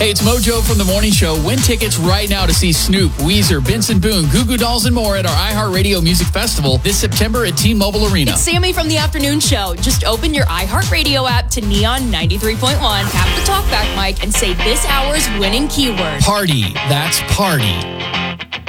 Hey, it's Mojo from The Morning Show. Win tickets right now to see Snoop, Weezer, Benson Boone, Goo Goo Dolls, and more at our iHeartRadio Music Festival this September at T-Mobile Arena. It's Sammy from The Afternoon Show. Just open your iHeartRadio app to Neon 93.1, tap the talkback mic, and say this hour's winning keyword. Party. That's party.